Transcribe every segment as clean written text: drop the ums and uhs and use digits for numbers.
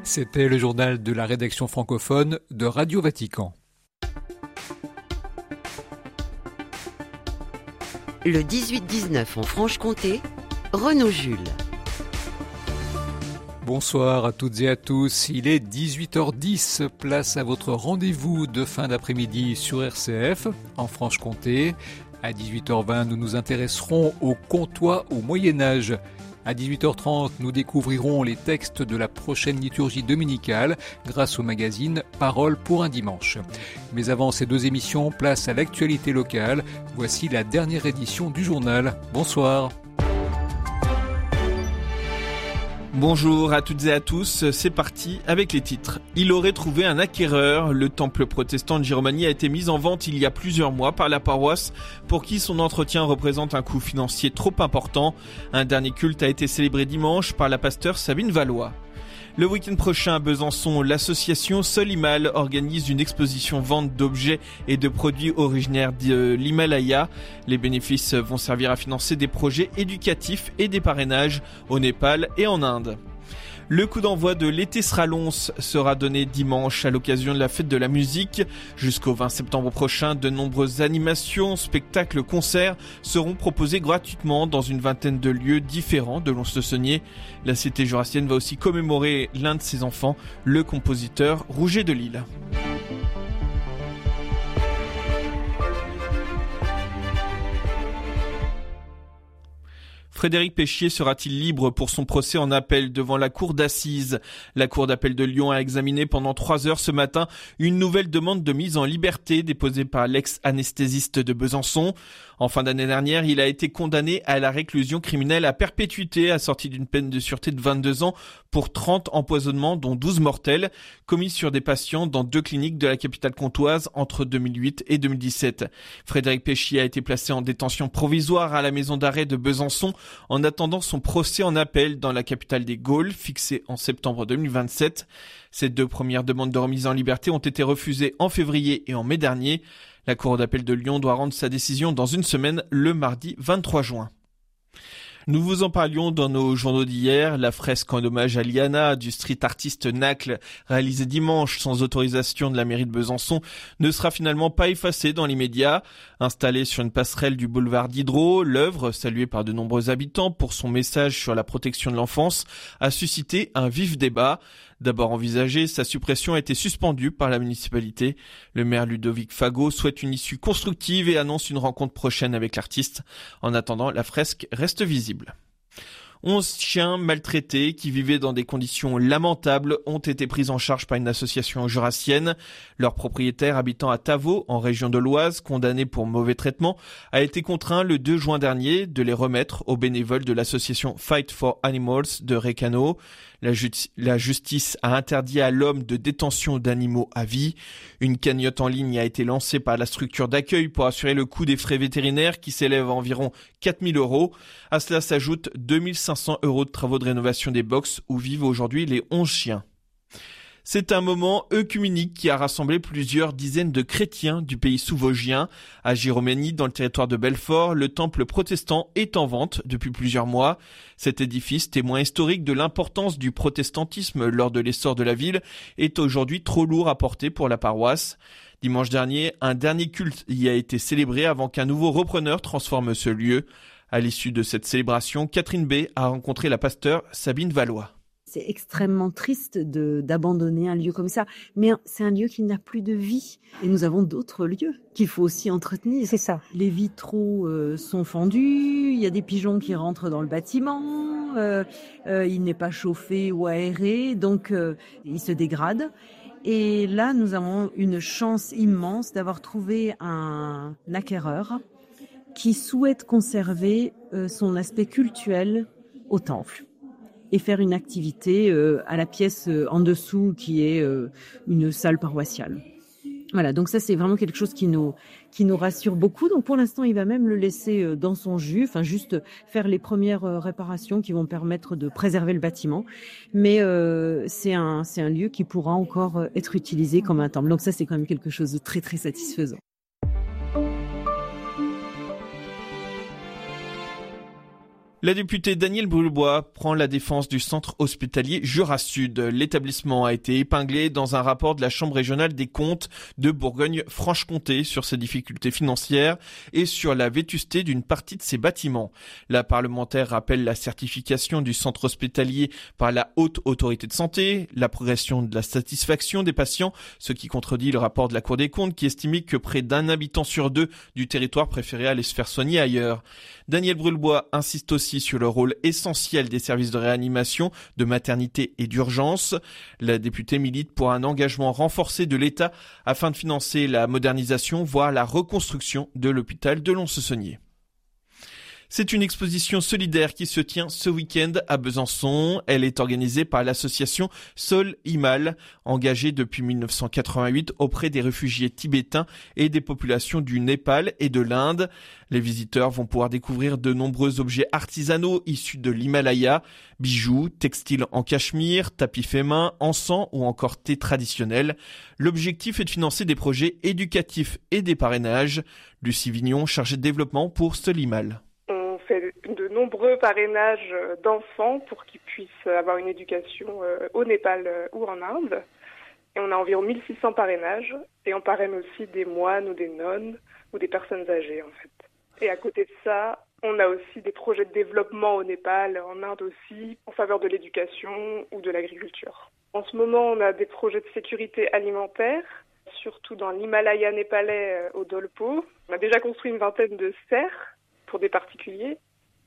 C'était le journal de la rédaction francophone de Radio Vatican. Le 18-19 en Franche-Comté, Renaud Jules. Bonsoir à toutes et à tous, il est 18h10, place à votre rendez-vous de fin d'après-midi sur RCF, en Franche-Comté. À 18h20, nous nous intéresserons au Comtois au Moyen-Âge. À 18h30, nous découvrirons les textes de la prochaine liturgie dominicale grâce au magazine Parole pour un dimanche. Mais avant ces deux émissions, place à l'actualité locale. Voici la dernière édition du journal. Bonsoir. Bonjour à toutes et à tous, c'est parti avec les titres. Il aurait trouvé un acquéreur. Le temple protestant de Giromagny a été mis en vente il y a plusieurs mois par la paroisse pour qui son entretien représente un coût financier trop important. Un dernier culte a été célébré dimanche par la pasteure Sabine Valois. Le week-end prochain à Besançon, l'association Solimal organise une exposition vente d'objets et de produits originaires de l'Himalaya. Les bénéfices vont servir à financer des projets éducatifs et des parrainages au Népal et en Inde. Le coup d'envoi de l'été Sralons sera donné dimanche à l'occasion de la fête de la musique. Jusqu'au 20 septembre prochain, de nombreuses animations, spectacles, concerts seront proposés gratuitement dans une vingtaine de lieux différents de Lons-le-Saunier. La cité jurassienne va aussi commémorer l'un de ses enfants, le compositeur Rouget de Lille. Frédéric Péchier sera-t-il libre pour son procès en appel devant la cour d'assises ? La cour d'appel de Lyon a examiné pendant 3 heures ce matin une nouvelle demande de mise en liberté déposée par l'ex-anesthésiste de Besançon. En fin d'année dernière, il a été condamné à la réclusion criminelle à perpétuité assortie d'une peine de sûreté de 22 ans pour 30 empoisonnements dont 12 mortels commis sur des patients dans 2 cliniques de la capitale comtoise entre 2008 et 2017. Frédéric Péchier a été placé en détention provisoire à la maison d'arrêt de Besançon en attendant son procès en appel dans la capitale des Gaules, fixé en septembre 2027. Ces 2 premières demandes de remise en liberté ont été refusées en février et en mai dernier. La cour d'appel de Lyon doit rendre sa décision dans une semaine, le mardi 23 juin. Nous vous en parlions dans nos journaux d'hier. La fresque en hommage à Liana du street artiste Nacle, réalisée dimanche sans autorisation de la mairie de Besançon, ne sera finalement pas effacée dans l'immédiat. Installée sur une passerelle du boulevard Diderot, l'œuvre, saluée par de nombreux habitants pour son message sur la protection de l'enfance, a suscité un vif débat. D'abord envisagée, sa suppression a été suspendue par la municipalité. Le maire Ludovic Fagot souhaite une issue constructive et annonce une rencontre prochaine avec l'artiste. En attendant, la fresque reste visible. 11 chiens maltraités qui vivaient dans des conditions lamentables ont été pris en charge par une association jurassienne. Leur propriétaire habitant à Tavaux, en région de l'Oise, condamné pour mauvais traitement, a été contraint le 2 juin dernier de les remettre aux bénévoles de l'association Fight for Animals de Récano. La justice a interdit à l'homme de détention d'animaux à vie. Une cagnotte en ligne a été lancée par la structure d'accueil pour assurer le coût des frais vétérinaires qui s'élèvent à environ 4 000 €. À cela s'ajoutent 2 500 € de travaux de rénovation des box où vivent aujourd'hui les 11 chiens. C'est un moment œcuménique qui a rassemblé plusieurs dizaines de chrétiens du pays sous-vosgien. À Giromagny, dans le territoire de Belfort, le temple protestant est en vente depuis plusieurs mois. Cet édifice, témoin historique de l'importance du protestantisme lors de l'essor de la ville, est aujourd'hui trop lourd à porter pour la paroisse. Dimanche dernier, un dernier culte y a été célébré avant qu'un nouveau repreneur transforme ce lieu. À l'issue de cette célébration, Catherine B. a rencontré la pasteure Sabine Valois. C'est extrêmement triste d'abandonner un lieu comme ça, mais c'est un lieu qui n'a plus de vie. Et nous avons d'autres lieux qu'il faut aussi entretenir. C'est ça. Les vitraux sont fendus, il y a des pigeons qui rentrent dans le bâtiment, il n'est pas chauffé ou aéré, donc il se dégrade. Et là, nous avons une chance immense d'avoir trouvé un acquéreur qui souhaite conserver son aspect cultuel au temple et faire une activité à la pièce en dessous qui est une salle paroissiale. Voilà, donc ça c'est vraiment quelque chose qui nous rassure beaucoup. Donc pour l'instant, il va même le laisser dans son jus, enfin juste faire les premières réparations qui vont permettre de préserver le bâtiment. Mais c'est un lieu qui pourra encore être utilisé comme un temple. Donc ça c'est quand même quelque chose de très très satisfaisant. La députée Danielle Brulbois prend la défense du centre hospitalier Jura Sud. L'établissement a été épinglé dans un rapport de la Chambre régionale des comptes de Bourgogne-Franche-Comté sur ses difficultés financières et sur la vétusté d'une partie de ses bâtiments. La parlementaire rappelle la certification du centre hospitalier par la Haute Autorité de Santé, la progression de la satisfaction des patients, ce qui contredit le rapport de la Cour des comptes qui estimait que près d'un habitant sur deux du territoire préférait aller se faire soigner ailleurs. Danielle Brulbois insiste aussi sur le rôle essentiel des services de réanimation, de maternité et d'urgence. La députée milite pour un engagement renforcé de l'État afin de financer la modernisation, voire la reconstruction de l'hôpital de Lons-le-Saunier. C'est une exposition solidaire qui se tient ce week-end à Besançon. Elle est organisée par l'association Sol Imal, engagée depuis 1988 auprès des réfugiés tibétains et des populations du Népal et de l'Inde. Les visiteurs vont pouvoir découvrir de nombreux objets artisanaux issus de l'Himalaya, bijoux, textiles en cachemire, tapis faits main, encens ou encore thé traditionnel. L'objectif est de financer des projets éducatifs et des parrainages. Lucie Vignon, chargée de développement pour Sol Imal. On fait de nombreux parrainages d'enfants pour qu'ils puissent avoir une éducation au Népal ou en Inde. Et on a environ 1600 parrainages. Et on parraine aussi des moines ou des nonnes ou des personnes âgées en fait. Et à côté de ça, on a aussi des projets de développement au Népal, en Inde aussi, en faveur de l'éducation ou de l'agriculture. En ce moment, on a des projets de sécurité alimentaire, surtout dans l'Himalaya népalais au Dolpo. On a déjà construit une vingtaine de serres pour des particuliers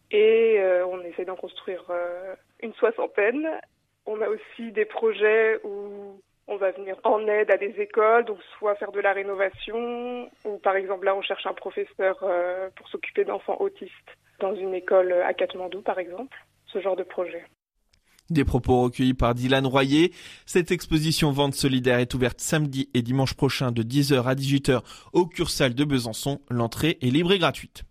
et on essaie d'en construire une soixantaine. On a aussi des projets où on va venir en aide à des écoles, donc soit faire de la rénovation ou par exemple là on cherche un professeur pour s'occuper d'enfants autistes dans une école à Katmandou par exemple, ce genre de projet. Des propos recueillis par Dylan Royer. Cette exposition Vente solidaire est ouverte samedi et dimanche prochain de 10h à 18h au Cursal de Besançon. L'entrée est libre et gratuite.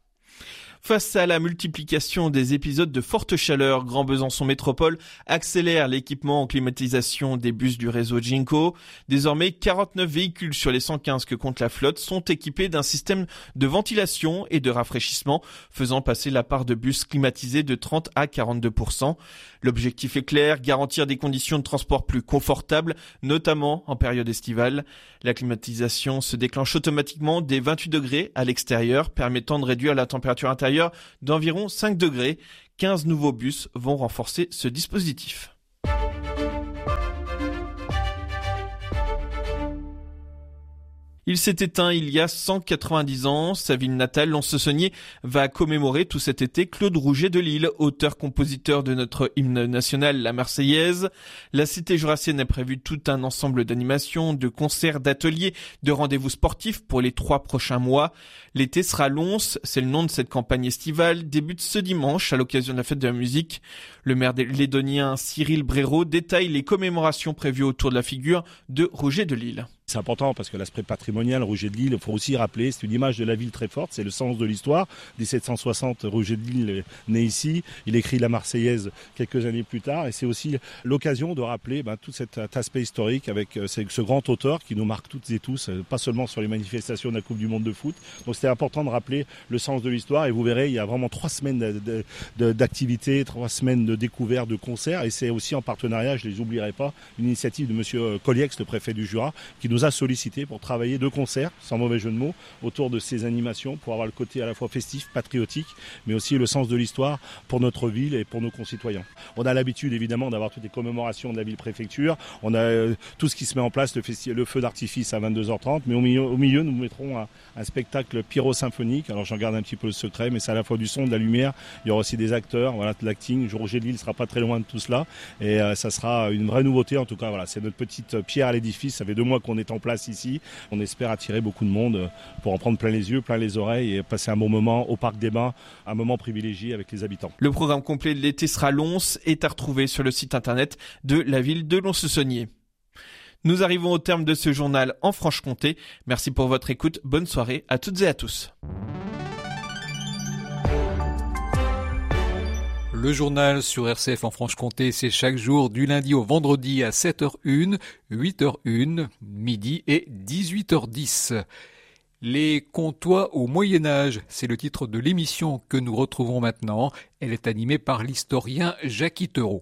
Face à la multiplication des épisodes de forte chaleur, Grand Besançon Métropole accélère l'équipement en climatisation des bus du réseau Ginko. Désormais, 49 véhicules sur les 115 que compte la flotte sont équipés d'un système de ventilation et de rafraîchissement, faisant passer la part de bus climatisés de 30 à 42%. L'objectif est clair, garantir des conditions de transport plus confortables, notamment en période estivale. La climatisation se déclenche automatiquement dès 28 degrés à l'extérieur, permettant de réduire la température intérieure d'environ 5 degrés. 15 nouveaux bus vont renforcer ce dispositif. Il s'est éteint il y a 190 ans. Sa ville natale, Lons-le-Saunier, va commémorer tout cet été Claude Rouget de Lille, auteur-compositeur de notre hymne national, la Marseillaise. La cité jurassienne a prévu tout un ensemble d'animations, de concerts, d'ateliers, de rendez-vous sportifs pour les 3 prochains mois. L'été sera Lons, c'est le nom de cette campagne estivale, débute ce dimanche à l'occasion de la fête de la musique. Le maire lédonien Cyril Bréraud détaille les commémorations prévues autour de la figure de Rouget de Lille. C'est important parce que l'aspect patrimonial, Rouget de Lille, il faut aussi rappeler, c'est une image de la ville très forte, c'est le sens de l'histoire. 1760, Rouget de Lille est né ici, il écrit la Marseillaise quelques années plus tard et c'est aussi l'occasion de rappeler tout cet aspect historique avec ce grand auteur qui nous marque toutes et tous, pas seulement sur les manifestations de la Coupe du Monde de foot. Donc c'était important de rappeler le sens de l'histoire et vous verrez, il y a vraiment 3 semaines d'activités, 3 semaines de découvertes, de concerts et c'est aussi en partenariat, je ne les oublierai pas, une initiative de monsieur Colliex, le préfet du Jura, qui nous a sollicité pour travailler de concert, sans mauvais jeu de mots, autour de ces animations pour avoir le côté à la fois festif, patriotique, mais aussi le sens de l'histoire pour notre ville et pour nos concitoyens. On a l'habitude évidemment d'avoir toutes les commémorations de la ville-préfecture, on a tout ce qui se met en place, le feu d'artifice à 22h30, mais au milieu nous mettrons un spectacle pyro-symphonique, alors j'en garde un petit peu le secret, mais c'est à la fois du son, de la lumière, il y aura aussi des acteurs, voilà, de l'acting, Rouget de Lille ne sera pas très loin de tout cela, et ça sera une vraie nouveauté, en tout cas voilà, c'est notre petite pierre à l'édifice, ça fait 2 mois qu'on est en place ici. On espère attirer beaucoup de monde pour en prendre plein les yeux, plein les oreilles et passer un bon moment au Parc des Bains, un moment privilégié avec les habitants. Le programme complet de l'été sera Lons est à retrouver sur le site internet de la ville de Lons-le-Saunier. Nous arrivons au terme de ce journal en Franche-Comté. Merci pour votre écoute. Bonne soirée à toutes et à tous. Le journal sur RCF en Franche-Comté, c'est chaque jour du lundi au vendredi à 7h01, 8h01, midi et 18h10. Les Comtois au Moyen-Âge, c'est le titre de l'émission que nous retrouvons maintenant. Elle est animée par l'historien Jacques Itereau.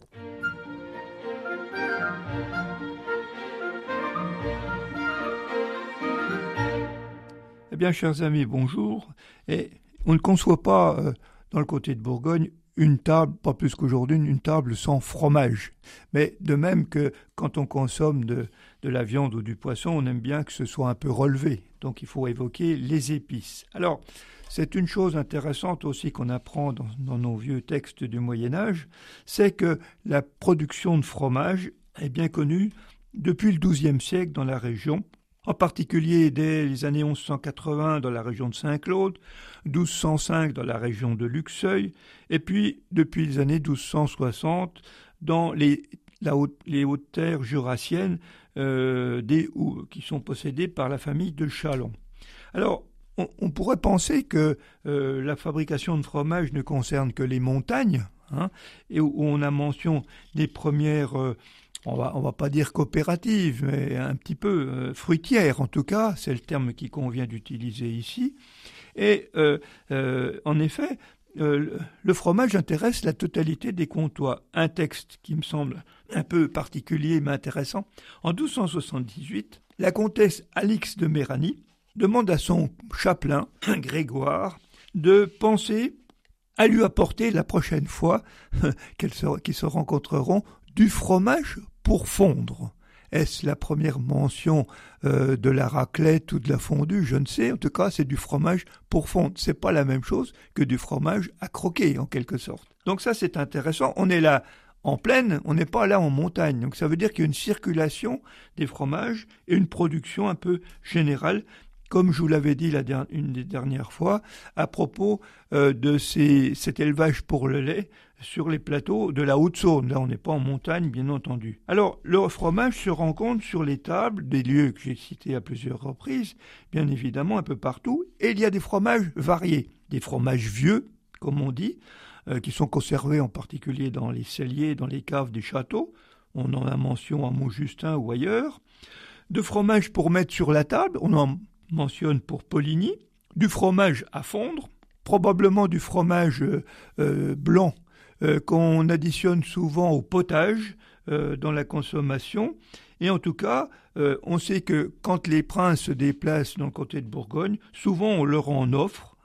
Eh bien, chers amis, bonjour. Et on ne conçoit pas, dans le comté de Bourgogne, une table, pas plus qu'aujourd'hui, une table sans fromage. Mais de même que quand on consomme de la viande ou du poisson, on aime bien que ce soit un peu relevé. Donc il faut évoquer les épices. Alors, c'est une chose intéressante aussi qu'on apprend dans nos vieux textes du Moyen-Âge, c'est que la production de fromage est bien connue depuis le XIIe siècle dans la région, en particulier dès les années 1180 dans la région de Saint-Claude, 1205 dans la région de Luxeuil, et puis depuis les années 1260 dans les hautes terres jurassiennes qui sont possédées par la famille de Châlons. Alors, on pourrait penser que la fabrication de fromage ne concerne que les montagnes, et où on a mention des premières... on va pas dire coopérative, mais un petit peu fruitière en tout cas, c'est le terme qui convient d'utiliser ici. Et en effet, le fromage intéresse la totalité des Comtois. Un texte qui me semble un peu particulier mais intéressant. En 1278, la comtesse Alix de Méranie demande à son chapelain, Grégoire, de penser à lui apporter la prochaine fois qu'ils se rencontreront du fromage pour fondre. Est-ce la première mention de la raclette ou de la fondue? Je ne sais. En tout cas, c'est du fromage pour fondre. C'est pas la même chose que du fromage à croquer, en quelque sorte. Donc ça, c'est intéressant. On est là en plaine, on n'est pas là en montagne. Donc ça veut dire qu'il y a une circulation des fromages et une production un peu générale, comme je vous l'avais dit une des dernières fois, à propos de cet élevage pour le lait sur les plateaux de la Haute-Saône. Là, on n'est pas en montagne, bien entendu. Alors, le fromage se rencontre sur les tables des lieux que j'ai cités à plusieurs reprises, bien évidemment un peu partout, et il y a des fromages variés, des fromages vieux, comme on dit, qui sont conservés en particulier dans les celliers, dans les caves des châteaux. On en a mention à Montjustin ou ailleurs. De fromage pour mettre sur la table, on en mentionne pour Poligny, du fromage à fondre, probablement du fromage blanc qu'on additionne souvent au potage dans la consommation. Et en tout cas, on sait que quand les princes se déplacent dans le comté de Bourgogne, souvent on leur en offre,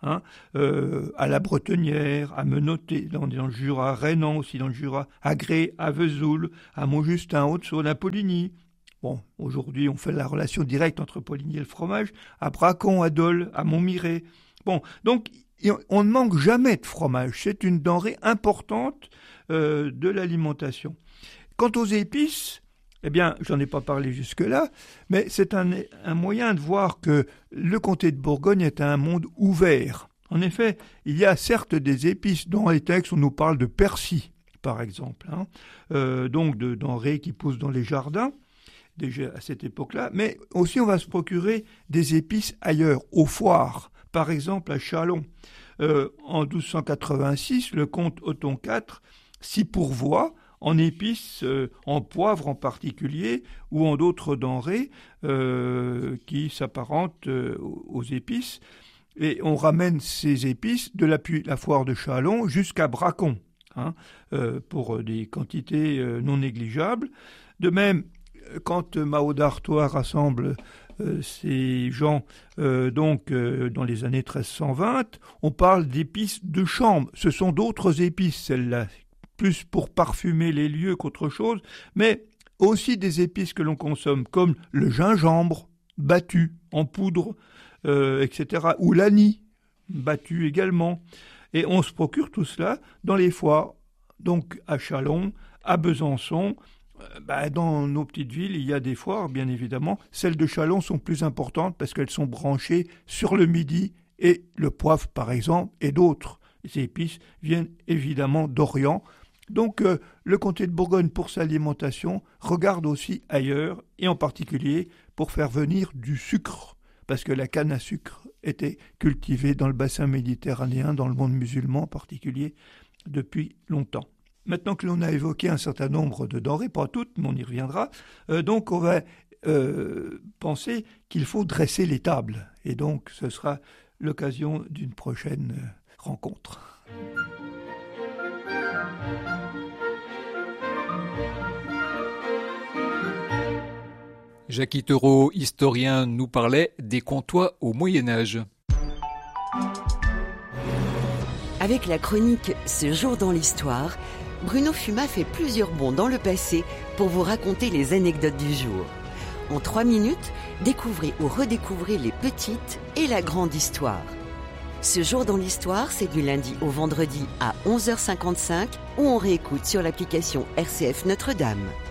à la Bretonnière, à Menotté, dans le Jura, à Rénan aussi dans le Jura, à Gré, à Vesoul, à Montjustin, Haute-Saône, à Poligny. Bon, aujourd'hui, on fait la relation directe entre Poligny et le fromage, à Bracon, à Dole, à Montmirail. Bon, donc, on ne manque jamais de fromage. C'est une denrée importante de l'alimentation. Quant aux épices, eh bien, j'en ai pas parlé jusque-là, mais c'est un moyen de voir que le comté de Bourgogne est un monde ouvert. En effet, il y a certes des épices. Dans les textes, on nous parle de persil, par exemple, donc de denrées qui poussent dans les jardins, déjà à cette époque-là, mais aussi on va se procurer des épices ailleurs, aux foires, par exemple à Châlons. En 1286, le comte Othon IV s'y pourvoit en épices, en poivre en particulier, ou en d'autres denrées qui s'apparentent aux épices. Et on ramène ces épices de la foire de Châlons jusqu'à Bracon, pour des quantités non négligeables. De même, quand Mao d'Artois rassemble ces gens dans les années 1320, on parle d'épices de chambre. Ce sont d'autres épices, celles-là, plus pour parfumer les lieux qu'autre chose, mais aussi des épices que l'on consomme, comme le gingembre battu en poudre, etc., ou l'anis battu également. Et on se procure tout cela dans les foires, donc à Châlons, à Besançon. Dans nos petites villes, il y a des foires, bien évidemment. Celles de Châlons sont plus importantes parce qu'elles sont branchées sur le Midi et le poivre, par exemple, et d'autres. Ces épices viennent évidemment d'Orient. Donc, le comté de Bourgogne, pour sa alimentation, regarde aussi ailleurs, et en particulier pour faire venir du sucre, parce que la canne à sucre était cultivée dans le bassin méditerranéen, dans le monde musulman en particulier, depuis longtemps. Maintenant que l'on a évoqué un certain nombre de denrées, pas toutes, mais on y reviendra, donc on va penser qu'il faut dresser les tables. Et donc, ce sera l'occasion d'une prochaine rencontre. Jacques Itereau, historien, nous parlait des Comtois au Moyen-Âge. Avec la chronique Ce jour dans l'histoire, Bruno Fumat fait plusieurs bonds dans le passé pour vous raconter les anecdotes du jour. En 3 minutes, découvrez ou redécouvrez les petites et la grande histoire. Ce jour dans l'histoire, c'est du lundi au vendredi à 11h55 ou on réécoute sur l'application RCF Notre-Dame.